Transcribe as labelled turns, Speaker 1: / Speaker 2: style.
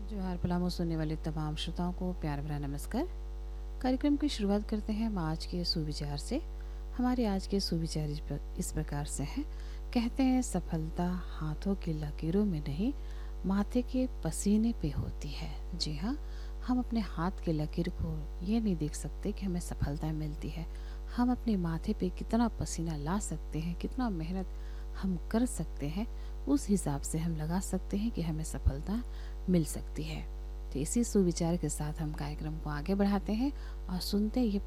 Speaker 1: जोहार पलामू सुनने वाले तमाम श्रोताओं को प्यार भरा नमस्कार। कार्यक्रम की शुरुआत करते हैं हम आज के सुविचार से। हमारे आज के सुविचार इस प्रकार से हैं। कहते हैं सफलता हाथों की लकीरों में नहीं, माथे के पसीने पे होती है। जी हाँ, हम अपने हाथ के लकीर को ये नहीं देख सकते कि हमें सफलता मिलती है। हम अपने माथे पे कितना पसीना ला सकते हैं, कितना मेहनत हम कर सकते हैं, उस हिसाब से हम लगा सकते हैं कि हमें सफलता मिल सकती है। तो इसी सुविचार के साथ हम कार्यक्रम को आगे बढ़ाते हैं और सुनते हैं ये